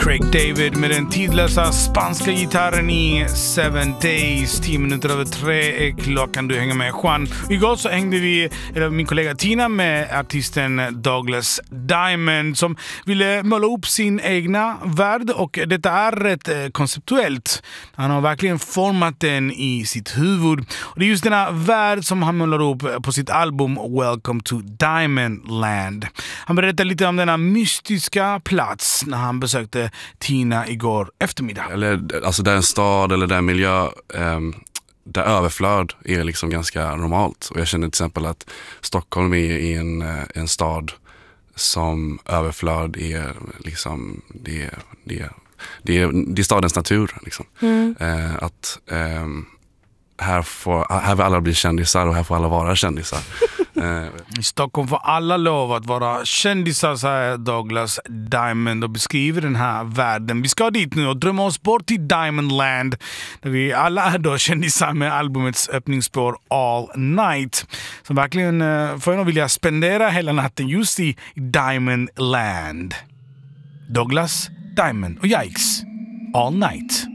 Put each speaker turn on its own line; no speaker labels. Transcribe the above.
Craig David med den tidlösa spanska gitarren i 7 Days. 10 minuter över 3 är klockan. Du hänger med Juan. Igår så hängde min kollega Tina med artisten Douglas Diamond som ville måla upp sin egna värld, och detta är rätt konceptuellt. Han har verkligen format den i sitt huvud. Och det är just denna värld som han målar upp på sitt album Welcome to Diamond Land. Han berättar lite om denna mystiska plats när han besökte Tina igår eftermiddag.
Eller, alltså där en stad eller där en miljö där överflöd är liksom ganska normalt. Och jag känner till exempel att Stockholm är en stad som överflöd är liksom det är stadens natur liksom. Här vill alla bli kändisar och här får alla vara kändisar.
I Stockholm får alla lov att vara kändisar, säger Douglas Diamond och beskriver den här världen. Vi ska dit nu och drömma oss bort till Diamond Land, där vi alla är då kändisar med albumets öppningsspår All Night, som verkligen får en vilja spendera hela natten just i Diamond Land. Douglas Diamond och Yikes, All Night.